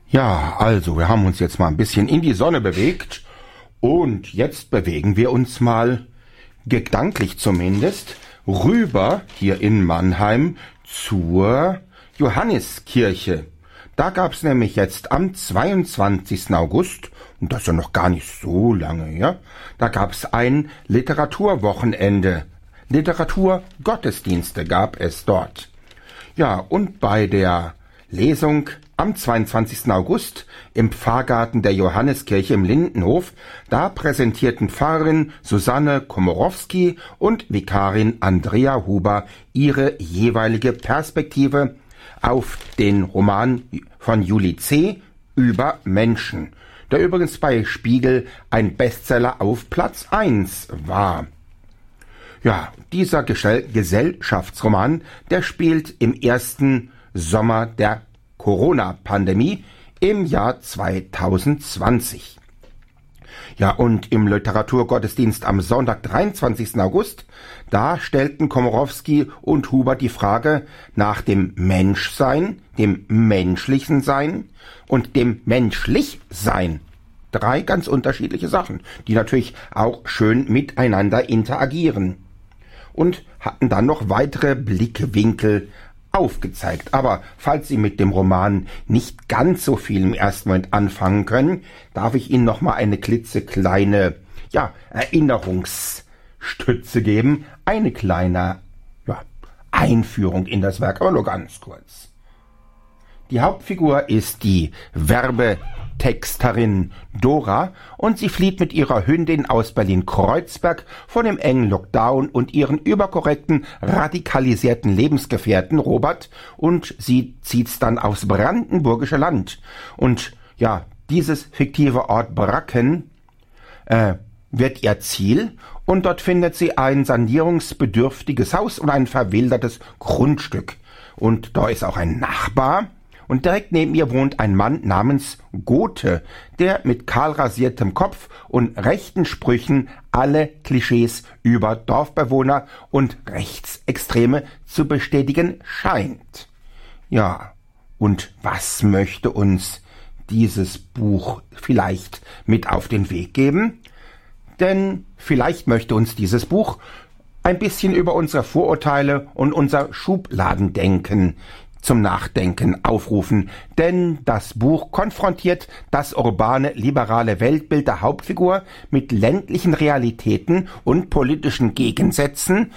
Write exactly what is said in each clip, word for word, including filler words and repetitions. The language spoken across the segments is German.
Ja, also wir haben uns jetzt mal ein bisschen in die Sonne bewegt und jetzt bewegen wir uns mal, gedanklich zumindest, rüber hier in Mannheim zur Johanneskirche. Da gab es nämlich jetzt am zweiundzwanzigsten August, und das ist ja noch gar nicht so lange her, da gab es ein Literaturwochenende. Literaturgottesdienste gab es dort. Ja, und bei der Lesung am zweiundzwanzigsten August im Pfarrgarten der Johanneskirche im Lindenhof, da präsentierten Pfarrerin Susanne Komorowski und Vikarin Andrea Huber ihre jeweilige Perspektive auf den Roman von Julie C. über Menschen, der übrigens bei Spiegel ein Bestseller auf Platz eins war. Ja, dieser Gesellschaftsroman, der spielt im ersten Sommer der Corona-Pandemie im Jahr zweitausendzwanzig. Ja, und im Literaturgottesdienst am Sonntag, dreiundzwanzigsten August, da stellten Komorowski und Huber die Frage nach dem Menschsein, dem menschlichen Sein und dem Menschlichsein. Drei ganz unterschiedliche Sachen, die natürlich auch schön miteinander interagieren. Und hatten dann noch weitere Blickwinkel aufgezeigt. Aber falls Sie mit dem Roman nicht ganz so viel im ersten Moment anfangen können, darf ich Ihnen noch mal eine klitzekleine, ja, Erinnerungsstütze geben. Eine kleine, ja, Einführung in das Werk, aber nur ganz kurz. Die Hauptfigur ist die Werbetexterin Dora und sie flieht mit ihrer Hündin aus Berlin-Kreuzberg vor dem engen Lockdown und ihren überkorrekten, radikalisierten Lebensgefährten Robert und sie zieht's dann aufs brandenburgische Land. Und ja, dieses fiktive Ort Bracken äh, wird ihr Ziel und dort findet sie ein sanierungsbedürftiges Haus und ein verwildertes Grundstück. Und da ist auch ein Nachbar. Und direkt neben ihr wohnt ein Mann namens Gothe, der mit kahl rasiertem Kopf und rechten Sprüchen alle Klischees über Dorfbewohner und Rechtsextreme zu bestätigen scheint. Ja, und was möchte uns dieses Buch vielleicht mit auf den Weg geben? Denn vielleicht möchte uns dieses Buch ein bisschen über unsere Vorurteile und unser Schubladendenken zum Nachdenken aufrufen, denn das Buch konfrontiert das urbane, liberale Weltbild der Hauptfigur mit ländlichen Realitäten und politischen Gegensätzen.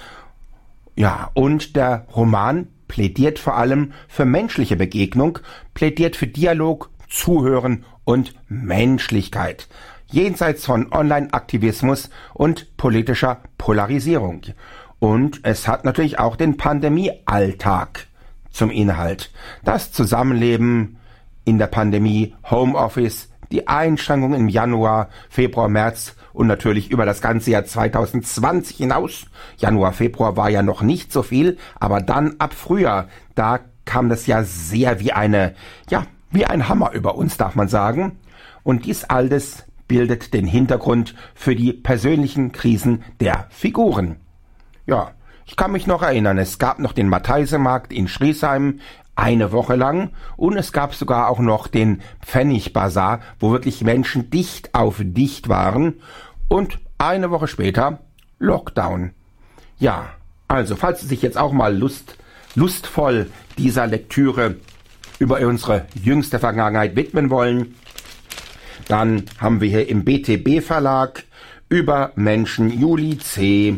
Ja, und der Roman plädiert vor allem für menschliche Begegnung, plädiert für Dialog, Zuhören und Menschlichkeit, jenseits von Online-Aktivismus und politischer Polarisierung. Und es hat natürlich auch den Pandemie-Alltag zum Inhalt. Das Zusammenleben in der Pandemie, Homeoffice, die Einschränkungen im Januar, Februar, März und natürlich über das ganze Jahr zweitausendzwanzig hinaus. Januar, Februar war ja noch nicht so viel, aber dann ab Frühjahr, da kam das ja sehr wie eine, ja, wie ein Hammer über uns, darf man sagen. Und dies alles bildet den Hintergrund für die persönlichen Krisen der Figuren. Ja, ich kann mich noch erinnern, es gab noch den Matheisemarkt in Schriesheim eine Woche lang und es gab sogar auch noch den Pfennigbazar, wo wirklich Menschen dicht auf dicht waren und eine Woche später Lockdown. Ja, also falls Sie sich jetzt auch mal lust, lustvoll dieser Lektüre über unsere jüngste Vergangenheit widmen wollen, dann haben wir hier im B T B Verlag über Menschen Julie C.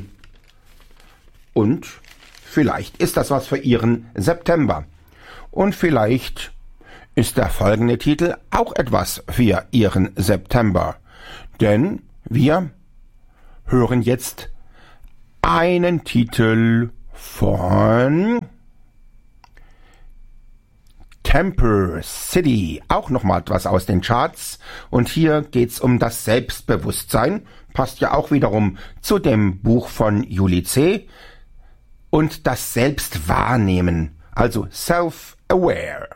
Und vielleicht ist das was für Ihren September. Und vielleicht ist der folgende Titel auch etwas für Ihren September. Denn wir hören jetzt einen Titel von Temper City. Auch nochmal etwas aus den Charts. Und hier geht's um das Selbstbewusstsein. Passt ja auch wiederum zu dem Buch von Julie C. Und das Selbstwahrnehmen, also self-aware.